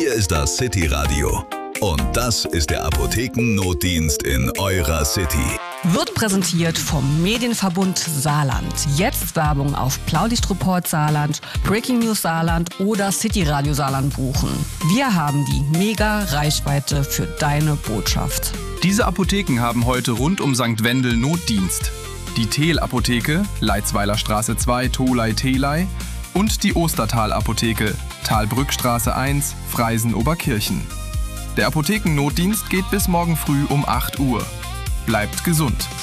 Hier ist das City Radio. Und das ist der Apothekennotdienst in eurer City. Wird präsentiert vom Medienverbund Saarland. Jetzt Werbung auf Blaulichtreport Saarland, Breaking News Saarland oder City Radio Saarland buchen. Wir haben die Mega-Reichweite für deine Botschaft. Diese Apotheken haben heute rund um St. Wendel Notdienst. Die Thel-Apotheke, Leitzweiler Straße 2, Tholey-Theley und die Ostertal-Apotheke, Talbrückstraße 1, Freisen-Oberkirchen. Der Apothekennotdienst geht bis morgen früh um 8 Uhr. Bleibt gesund!